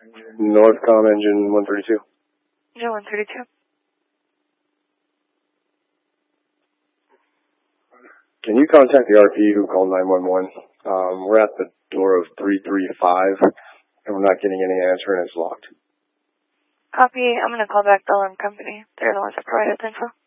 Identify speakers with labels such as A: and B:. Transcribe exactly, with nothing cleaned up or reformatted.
A: Northcom engine one thirty-two.
B: Engine one thirty-two.
A: Can you contact the R P who called nine one one? Um, we're at the door of three three five, and we're not getting any answer, and it's locked.
B: Copy. I'm going to call back the alarm company. They're the ones that provided the info.